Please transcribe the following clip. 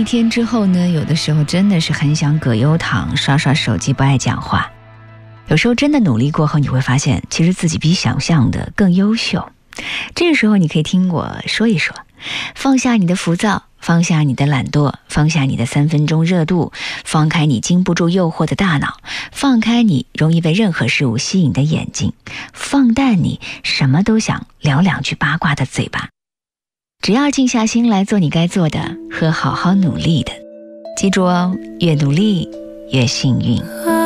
一天之后呢，有的时候真的是很想葛优躺，刷刷手机，不爱讲话。有时候真的努力过后，你会发现其实自己比想象的更优秀。这个时候你可以听我说一说，放下你的浮躁，放下你的懒惰，放下你的3分钟热度，放开你经不住诱惑的大脑，放开你容易被任何事物吸引的眼睛，放淡你什么都想聊2句八卦的嘴巴。只要静下心来做你该做的和好好努力的，记住哦，越努力越幸运。